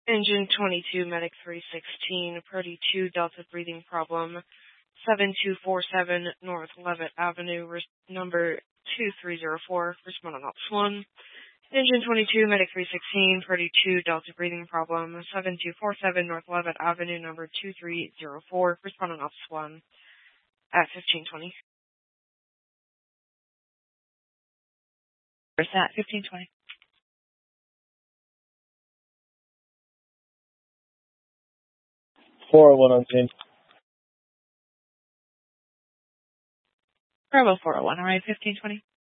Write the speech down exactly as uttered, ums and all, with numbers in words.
Engine twenty-two, Medic three sixteen, Purdy two, Delta breathing problem, seven two four seven North Levitt Avenue, res- number two three zero four, respond on Ops one. Engine twenty-two, Medic three sixteen, Purdy two, Delta breathing problem, seven two four seven North Levitt Avenue, number two three zero four, respond on Ops one at fifteen twenty. Where's that? fifteen twenty. four oh one on scene. Bravo four oh one, all right, fifteen twenty.